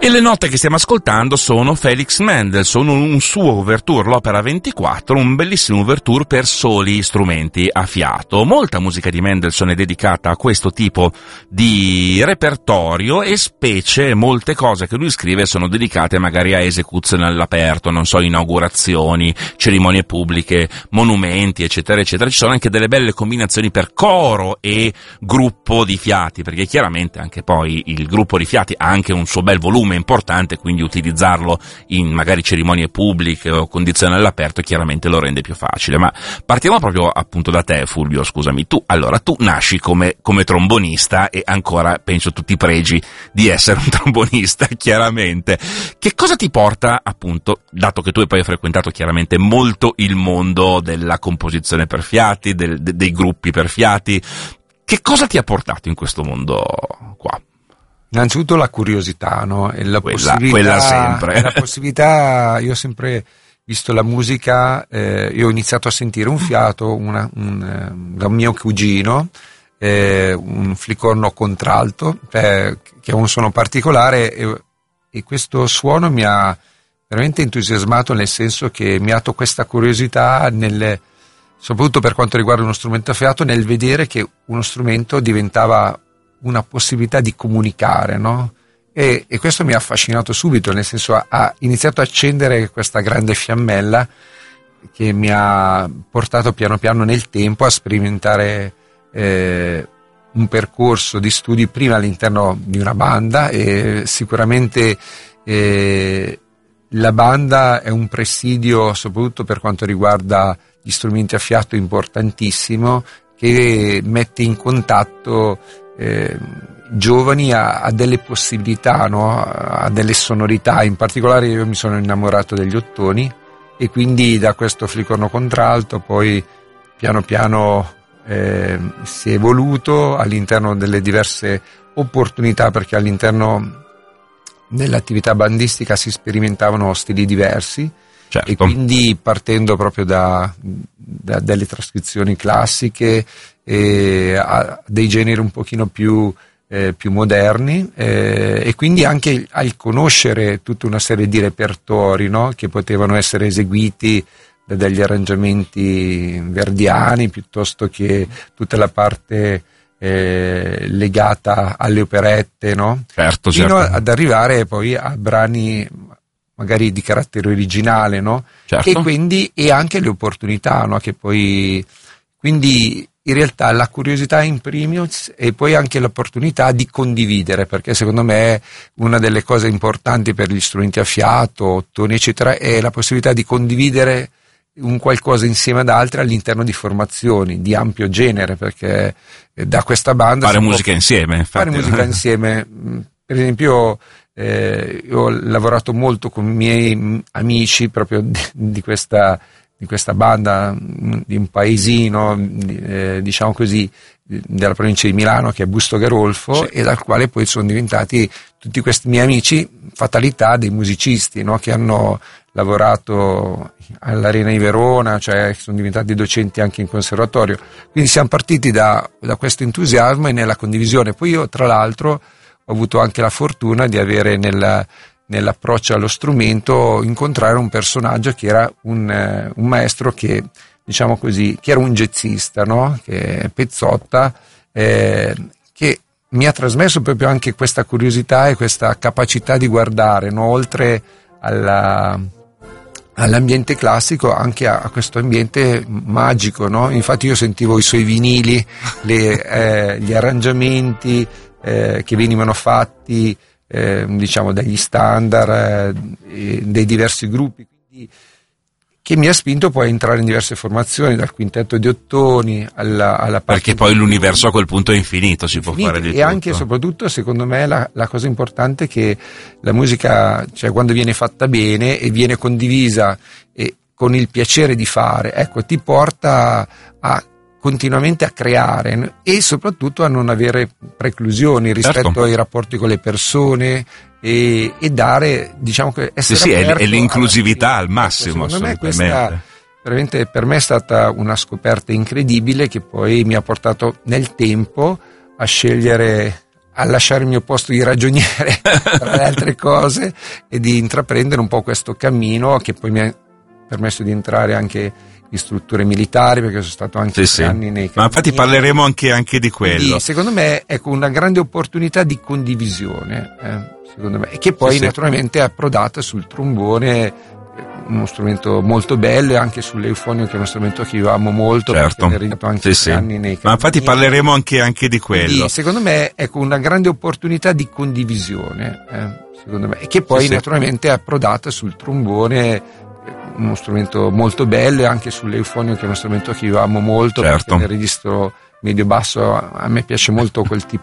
E le note che stiamo ascoltando sono Felix Mendelssohn, un suo ouverture, l'opera 24, un bellissimo ouverture per soli strumenti a fiato. Molta musica di Mendelssohn è dedicata a questo tipo di repertorio, e specie molte cose che lui scrive sono dedicate magari a esecuzioni all'aperto, non so, inaugurazioni, cerimonie pubbliche, monumenti, eccetera, eccetera. Ci sono anche delle belle combinazioni per coro e gruppo di fiati, perché chiaramente anche poi il gruppo di fiati ha anche un suo bel volume importante, quindi utilizzarlo in magari cerimonie pubbliche o condizioni all'aperto chiaramente lo rende più facile. Ma partiamo proprio appunto da te, Fulvio, scusami. Tu nasci come trombonista, e ancora penso tutti i pregi di essere un trombonista, chiaramente. Che cosa ti porta, appunto, dato che tu hai poi frequentato chiaramente molto il mondo della composizione per fiati, dei gruppi per fiati, che cosa ti ha portato in questo mondo qua? Innanzitutto la curiosità, no? E quella sempre. La possibilità, io ho sempre visto la musica, io ho iniziato a sentire un fiato da un mio cugino, un flicorno contralto, che è un suono particolare, e questo suono mi ha veramente entusiasmato, nel senso che mi ha dato questa curiosità, soprattutto per quanto riguarda uno strumento a fiato, nel vedere che uno strumento diventava una possibilità di comunicare, no? E questo mi ha affascinato subito, nel senso ha iniziato a accendere questa grande fiammella che mi ha portato piano piano nel tempo a sperimentare un percorso di studi prima all'interno di una banda, e sicuramente la banda è un presidio, soprattutto per quanto riguarda gli strumenti a fiato, importantissimo, che mette in contatto giovani a delle possibilità, no? A delle sonorità. In particolare io mi sono innamorato degli ottoni, e quindi da questo flicorno contralto poi piano piano si è evoluto all'interno delle diverse opportunità, perché all'interno dell'attività bandistica si sperimentavano stili diversi. Certo. E quindi partendo proprio da delle trascrizioni classiche a dei generi un pochino più moderni, e quindi anche al conoscere tutta una serie di repertori, no? Che potevano essere eseguiti da degli arrangiamenti verdiani, piuttosto che tutta la parte legata alle operette, no? Certo. Fino ad arrivare poi a brani magari di carattere originale, no? Certo. E quindi, e anche le opportunità, no? Che poi, quindi in realtà la curiosità in primis, e poi anche l'opportunità di condividere, perché secondo me una delle cose importanti per gli strumenti a fiato, ottoni eccetera, è la possibilità di condividere un qualcosa insieme ad altri all'interno di formazioni di ampio genere, perché da questa banda fare musica insieme, infatti. Fare musica insieme, per esempio. Io ho lavorato molto con i miei amici proprio di questa banda, di un paesino, diciamo così, della provincia di Milano, che è Busto Garolfo, sì. E dal quale poi sono diventati tutti questi miei amici, fatalità, dei musicisti, no? Che hanno lavorato all'Arena di Verona, cioè sono diventati docenti anche in conservatorio. Quindi siamo partiti da questo entusiasmo e nella condivisione. Poi io, tra l'altro, ho avuto anche la fortuna di avere nell'approccio allo strumento incontrare un personaggio che era un maestro che, diciamo così, che era un jazzista, no? Che è Pezzotta, che mi ha trasmesso proprio anche questa curiosità e questa capacità di guardare, no? Oltre all'ambiente classico, anche a questo ambiente magico, no? Infatti io sentivo i suoi vinili, gli arrangiamenti che venivano fatti, diciamo, dagli standard dei diversi gruppi, quindi, che mi ha spinto poi a entrare in diverse formazioni, dal quintetto di ottoni alla parte. Perché poi l'universo a quel punto è infinito, può fare di tutto. E anche e soprattutto, secondo me, la cosa importante è che la musica, cioè quando viene fatta bene e viene condivisa e con il piacere di fare, ecco, ti porta continuamente a creare, e soprattutto a non avere preclusioni rispetto certo. ai rapporti con le persone, e dare, diciamo, che essere sì, aperto è l'inclusività al massimo. Secondo me questa veramente per me è stata una scoperta incredibile, che poi mi ha portato nel tempo a scegliere a lasciare il mio posto di ragioniere tra le altre cose e di intraprendere un po' questo cammino che poi mi ha permesso di entrare anche in strutture militari, perché sono stato anche 3 anni nei ma infatti parleremo anche di quello. Quindi, secondo me, ecco, una grande opportunità di condivisione, secondo me, e che poi naturalmente è approdata sul trombone, uno strumento molto bello, e anche sull'eufonio, che è uno strumento che io amo molto, certo. perché ho anche 3 anni nei ma infatti parleremo anche di quello. Quindi, secondo me, ecco, una grande opportunità di condivisione, secondo me, e che poi naturalmente è approdata sul trombone, uno strumento molto bello, e anche sull'eufonio, che è uno strumento che io amo molto, certo. perché nel registro medio basso a me piace molto quel tipo